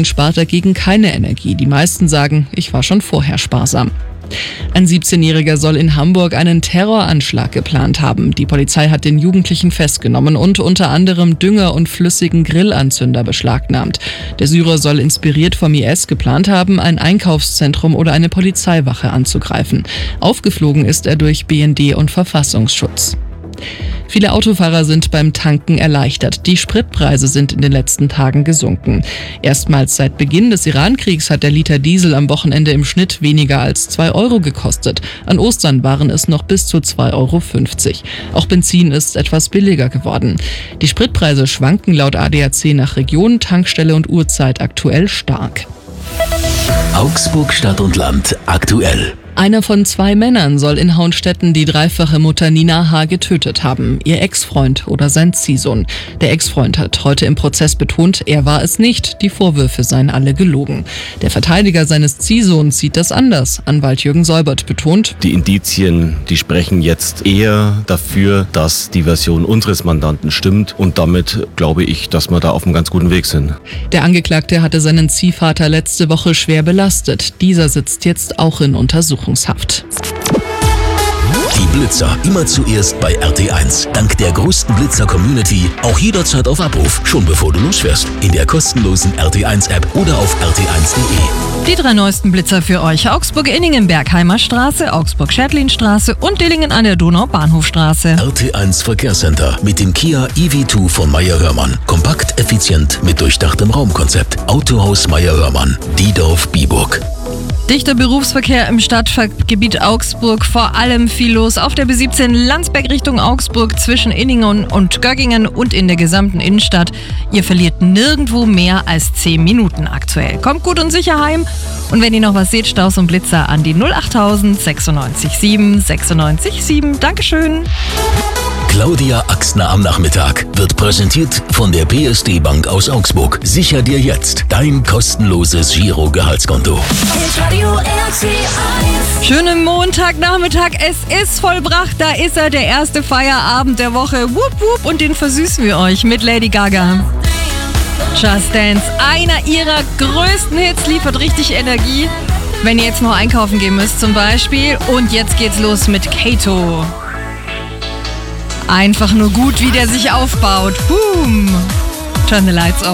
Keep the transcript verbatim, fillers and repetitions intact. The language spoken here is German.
spart dagegen keine Energie. Die meisten sagen, ich war schon vorher sparsam. Ein siebzehnjähriger soll in Hamburg einen Terroranschlag geplant haben. Die Polizei hat den Jugendlichen festgenommen und unter anderem Dünger und flüssigen Grillanzünder beschlagnahmt. Der Syrer soll inspiriert vom I S geplant haben, ein Einkaufszentrum oder eine Polizeiwache anzugreifen. Aufgeflogen ist er durch B N D und Verfassungsschutz. Viele Autofahrer sind beim Tanken erleichtert. Die Spritpreise sind in den letzten Tagen gesunken. Erstmals seit Beginn des Iran-Kriegs hat der Liter Diesel am Wochenende im Schnitt weniger als zwei Euro gekostet. An Ostern waren es noch bis zu zwei Euro fünfzig. Auch Benzin ist etwas billiger geworden. Die Spritpreise schwanken laut A D A C nach Region, Tankstelle und Uhrzeit aktuell stark. Augsburg Stadt und Land aktuell. Einer von zwei Männern soll in Hauenstetten die dreifache Mutter Nina H. getötet haben, ihr Ex-Freund oder sein Ziehsohn. Der Ex-Freund hat heute im Prozess betont, er war es nicht, die Vorwürfe seien alle gelogen. Der Verteidiger seines Ziehsohns sieht das anders. Anwalt Jürgen Seubert betont, die Indizien, die sprechen jetzt eher dafür, dass die Version unseres Mandanten stimmt und damit glaube ich, dass wir da auf einem ganz guten Weg sind. Der Angeklagte hatte seinen Ziehvater letzte Woche schwer belastet. Dieser sitzt jetzt auch in Untersuchungshaft. Die Blitzer immer zuerst bei R T eins. Dank der größten Blitzer-Community auch jederzeit auf Abruf, schon bevor du losfährst. In der kostenlosen R T eins App oder auf r t eins punkt d e. Die drei neuesten Blitzer für euch: Augsburg-Inningen, Bergheimer Straße, Augsburg-Schädlin-Straße und Dillingen an der Donau-Bahnhofstraße. R T eins Verkehrscenter mit dem Kia E V zwei von Meyer-Hörmann. Kompakt, effizient mit durchdachtem Raumkonzept. Autohaus Meyer-Hörmann, Diedorf-Biburg. Dichter Berufsverkehr im Stadtgebiet Augsburg, vor allem viel los auf der B siebzehn Landsberg Richtung Augsburg zwischen Inningen und Göggingen und in der gesamten Innenstadt. Ihr verliert nirgendwo mehr als zehn Minuten aktuell. Kommt gut und sicher heim und wenn ihr noch was seht, Staus und Blitzer an die null achttausend sechsundneunzig sieben sechsundneunzig sieben. Dankeschön. Claudia Axner am Nachmittag wird präsentiert von der P S D Bank aus Augsburg. Sicher dir jetzt dein kostenloses Giro-Gehaltskonto. Schönen Montagnachmittag, es ist vollbracht, da ist er, der erste Feierabend der Woche. Wupp, wupp, und den versüßen wir euch mit Lady Gaga. Just Dance, einer ihrer größten Hits, liefert richtig Energie, wenn ihr jetzt noch einkaufen gehen müsst zum Beispiel. Und jetzt geht's los mit Kato. Einfach nur gut, wie der sich aufbaut. Boom. Turn the lights off.